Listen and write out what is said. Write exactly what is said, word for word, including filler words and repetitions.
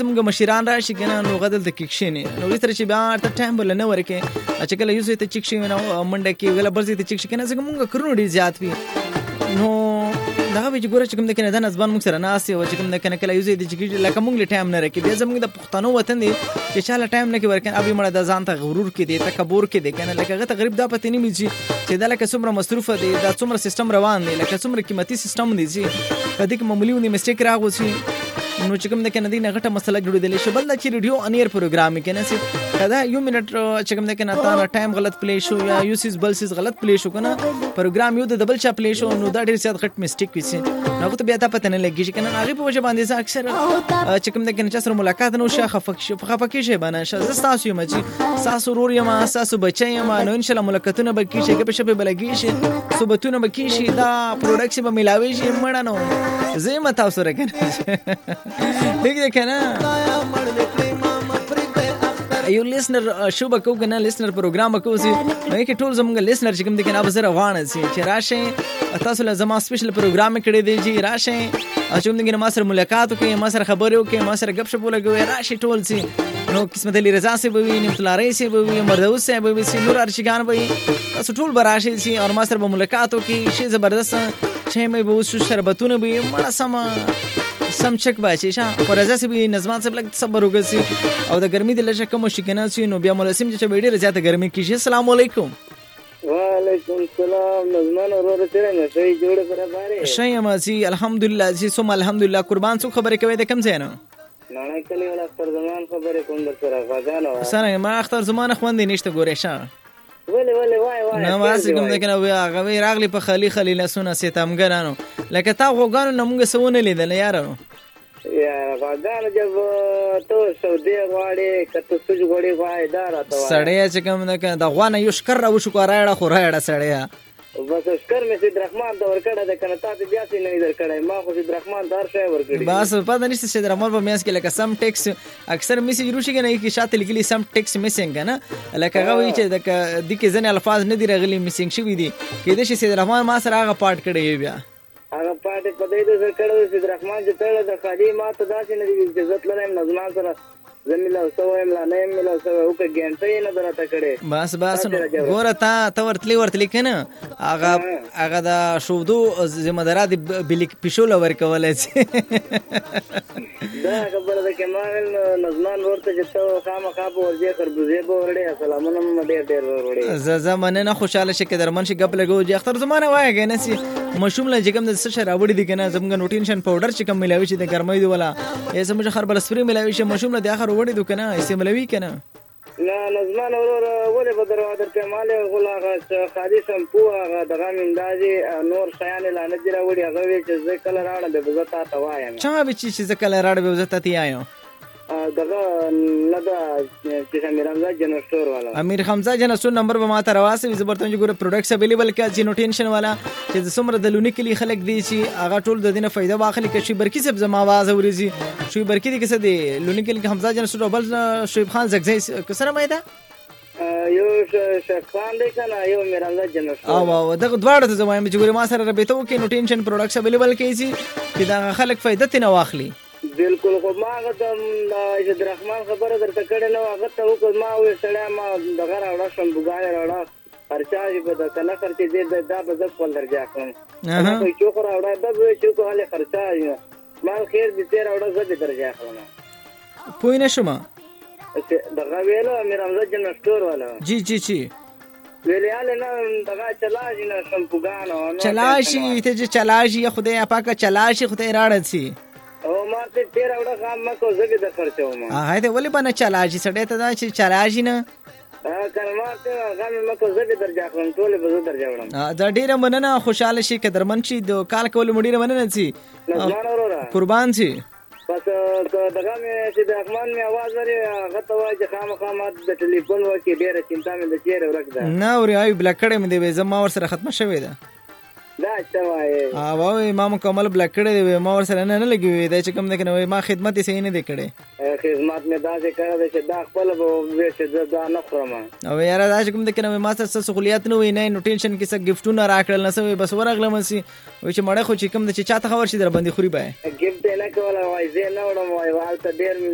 موږ مشران راشي کنه نو غدل ته کښینی نو وتر چې بیا ته ټایم بل نه ورکه چې کله یو څه ته چک شي نو منډه کې ولا برزي ته چک شي کنه څنګه موږ کړو ډیر زیات وي نو دا به چې ګوره چې کوم د کنه د نسبان موږ سره ناسي او چې کوم د کنه کله یو څه د چې لکه موږ له ټایم نه رکې بیا زموږ د پښتنو وطن دی چې چاله ټایم نه کې ورکن ابي مړه د ځان ته غرور کې دی تکبر کې دی کنه لکه غته غریب دا پته نه میږي چې دا لکه څومره مصروف دی دا څومره سیستم روان دی لکه څومره قیمتي سیستم دی چې کدی کوم معمولی ونی میسټیک راغوسي نو چې کوم د کنه دینه غټه مسله جوړېدلې شو بل د چې ریډیو انیر پروګرام کې نه سي کدا یو منټ چې کوم د کنه تا ټایم غلط پلی شو یا یو سیس بل سیس غلط پلی شو کنه پروګرام یو د ډبل چا پلی شو نو دا ډیر زیات غټ میسټیک وسی نو ته بیا تا پته نه لګی چې کنه هغه په وجه باندې اکثر چې کوم د کنه چې سره ملاقات نو شاخه فک شو خفه کې شي باندې ش زستاسو یم چې ساسو رور یم ساسو بچی یم نو ان شاء الله ملاقاتونه به کې شي په شپه بلګی شي صوبتونه به کې شي دا پروډکشن به ملاوي شي مړه نو زه ما تاسو سره کنه دیکھ کنه یو لیسنر شو بکو کنه لیسنر پروګرام بکو سي نو کې ټول زموږ لیسنر چې کوم دي کنه ابزر غواړي سي چې راشه تاسو له زما سپیشل پروګرام کړي دی جی راشه چې کوم دي ما سره ملاقات وکي ما سره خبرې وکي ما سره غب شپ ولګوي راشه ټول سي نو قسمت علي رضا سي بوي نعمت الله رئیس سي بوي مردوس سي بوي سي نور ارشګان بوي تاسو ټول براشه سي او ما سره ملاقات وکي شي زبردست چې مې به وسو شربتونه به مړه سم سم چک باشي شا پرځه سي به نظمان سب لګ صبر وګسي او د ګرمي د لږه کوم شکنه سي نو بیا مولسم چې ډېر زیاته ګرمي کیږي السلام علیکم وعلیکم السلام نظمان اورور څنګه شي جوړ سره باره شي ما سي الحمدلله سي سم الحمدلله قربان څو خبره کوي د کم ځای نه نه کلی ولا اختر زمان خبره کوم در سره غاګانو سره ما اختر زمان خوندې نشته ګورې شا ولې ولې وای وای نو واسه کوم دغه نو هغه راغلی په خالي خالي لسونه ستامګرانو لکه تا غوګانو نمونګه سونه لیدل یارو یا غاګانو جب تو سعودي غواړي کته سوج غواړي غواړي دا راته سړی چې کوم دغه د غوانه یو شکر را وشو راړه خو راړه سړی بس شکر مې سید رحمان دا ورکړه د کنه تا بیا سي نه در کړه ما خو سید رحمان دار شای ورکړي بس پته نشته سید رحمان په میاس کې لکه سم ټیکس اکثر میسج روشي کنه کې شاته لګلی سم ټیکس میسنګ کنه لکه هغه وی چې د دې کې ځنه الفاظ نه دی رغلی میسنګ شوی دی کې د سید رحمان ما سره هغه پارت کړی بیا هغه پارت په دې د کړه سید رحمان چې تړه د خالي ما ته داسې نه دی عزت لرم نظمان سره زميلا سویم لا نه ملا سو او کې ګنټې نه درته کړي بس بس ګوره تا ته ورتلی ورتلی کنه هغه هغه دا شودو ذمہ دار دي بلیک پښول ورکولای شي دا خبره ده کمال نظمان ورته چې تو خامخا په ورځي خربوزه په ورډه سلامونه مډه ډېر ورډه ز زمانه نه خوشاله شي کې درمن شي غب لګو چې اختر زمانه وای کنه سي مشوم لا جګم د سشه راوړي دي کنه زمګه نوټینشن پاوډر چې کم ملاوي شي د ګرمۍ دی ولا یې سمجه خربل سپری ملاوي شي مشوم لا د اخر وړي دو کنه استعمالوي کنه لا نظمان اورور ولې بدر وادر کمال غلاغه خالي شمپو هغه دغه مندازي نور شیان لا نه جوړ وړي هغه چې ځکه راړه به بزتا تا وایم چا به چې ځکه راړه به بزتا تی آیو دغه لدا چې امیر حمزه جنرال سٹور والا امیر حمزه جنرال سٹور نمبر به ما ته راواسي زبرته چې ګوره پروډکټس اویلیبل کا چې نو ټینشن والا چې سمره د لونی کلی خلک دی چې هغه ټول د دینه فائدہ واخلي کې شي برکی سب زما आवाज اوريزي شي برکی دي کسه دی لونی کلی حمزه جنرال سٹور بل شعیب خان زگزی کسره مایده یو شیخ خان دی کنه یو امیر حمزه جنرال سٹور او او دغه دواړه ته زما چې ګوره ما سره رابطه وکي نو ټینشن پروډکټس اویلیبل کیږي چې دا خلک فائدہ تنه واخلي بالکل خو ما غته عزت رحمان خبره درته کړې نو هغه ته وکړ ما وې سړی ما دغه راوړه شم بوګای راوړه خرچاږي په د کنه خرچې دې دا به زه خپل درجه کوم اها کوئی چوک راوړه دا به چوک حاله خرچاږي ما خیر دې تیر راوړه زه دې درجه کوم پوی نشم دغه ویلو امیر حمزه جنرال سٹور والا جی جی جی ویلیاله نه دغه چلاشي نه شمپوګانو چلاشي ته چلاشي خدای پاک چلاشي خدای راړه سي او ما ته تیر اوړه خام ما کو زګ د خرچو ما ها ته ولې باندې چلاشي سړی ته دا چې چلاشي نه ا کلمه ته غم ما کو زګ درجه کوم ټول به درجه وړم دا ډیره مننه خوشاله شي قدرمن شي د کال کول مډیره مننه سي قربان سي پس دغه مې چې د رحمان می आवाज لري هغه ته وای چې خامخا ما د ټلیفون وکي ډیره چنتا مې د چیرې ورک ده نه اوري آی بلکړې مې دی زما ور سره ختمه شوې ده دا څه وای ها وای ما مکمل بلک کړی دی ما ور سره نه نه لګوي دا چې کوم نه کنه ما خدمت یې صحیح نه دی کړی خدمت مې دا چې کړی چې دا خپل به چې دا نه خورم او یاره دا چې کوم نه کنه ما سره سہولیت نه وای نه نو ټینشن کې څه گیفټونه راکړل نه سوي بس ورغلم سي وای چې مړه خو چې کوم چې چاته خبر شي در باندې خوري بای گیفټ نه کوله وای زه نه وړم وای والته ډیر